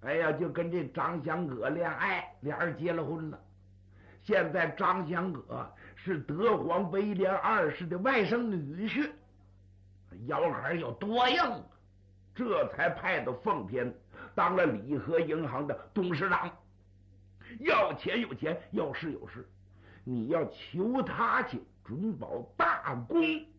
哎呀，就跟这张香葛恋爱，俩人结了婚了。现在张香葛是德皇威廉二世的外甥女婿，腰杆有多硬，这才派到奉天当了礼和银行的董事长。要钱有钱，要事有事，你要求他去准保大功。